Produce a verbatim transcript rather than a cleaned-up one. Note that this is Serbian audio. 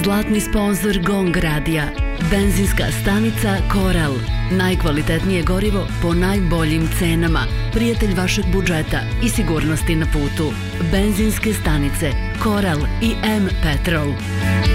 Zlatni sponsor Gong radija. Benzinska stanica Koral. Najkvalitetnije gorivo po najboljim cenama. Prijatelj vašeg budžeta i sigurnosti na putu. Benzinske stanice Koral i M Petrol.